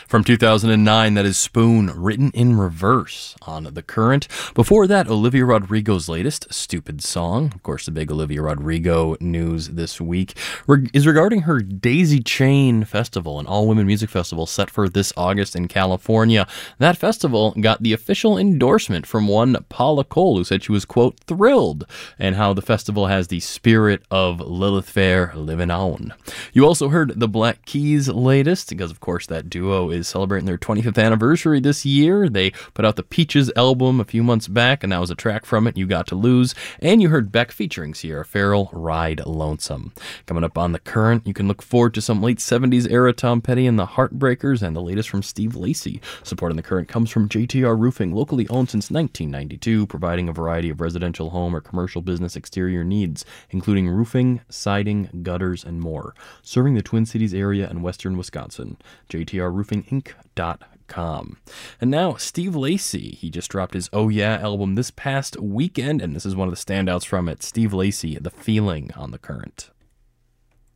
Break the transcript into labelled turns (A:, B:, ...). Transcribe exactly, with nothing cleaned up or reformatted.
A: From two thousand nine, that is Spoon, Written in Reverse on The Current. Before that, Olivia Rodrigo's latest, Stupid Song. Of course, the big Olivia Rodrigo news this week is regarding her Daisy Chain Festival, an all-women music festival set for this August in California. That festival got the official endorsement from one Paula Cole, who said she was, quote, thrilled, and how the festival has the spirit of Lilith Fair living on. You also heard the Black Keys' latest, because, of course, that duo is celebrating their twenty-fifth anniversary this year. They put out the Peaches album a few months back, and that was a track from it, You Got to Lose. And you heard Beck featuring Sierra Farrell, Ride Lonesome. Coming up on The Current, you can look forward to some late seventies era Tom Petty and the Heartbreakers, and the latest from Steve Lacy. Support on The Current comes from J T R Roofing, locally owned since nineteen ninety-two, providing a variety of residential home or commercial business exterior needs, including roofing, siding, gutters, and more. Serving the Twin Cities area and western Wisconsin. J T R Roofing Inc dot com. And now, Steve Lacy. He just dropped his Oh Yeah album this past weekend, and this is one of the standouts from it. Steve Lacy, The Feeling on The Current.